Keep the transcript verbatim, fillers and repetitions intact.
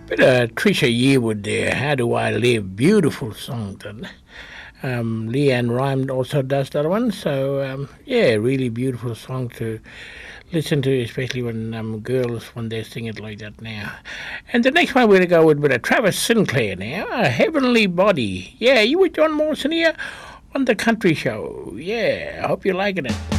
But uh, Trisha Yearwood there, How Do I Live? Beautiful song. Um, Leanne Rhyme also does that one. So, um, yeah, really beautiful song to listen to, especially when um, girls, when they sing it like that now. And the next one we're going to go with, with a Travis Sinclair now, A Heavenly Body. Yeah, you with John Morrison here on The Country Show. Yeah, I hope you're liking it.